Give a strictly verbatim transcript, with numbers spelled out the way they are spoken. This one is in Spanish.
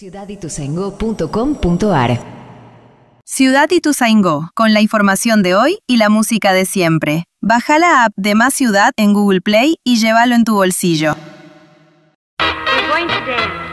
ciudad ituzaingó punto com punto ar. Ciudad Ituzaingó, con la información de hoy y la música de siempre. Baja la app de Más Ciudad en Google Play y llévalo en tu bolsillo. We're going to dance.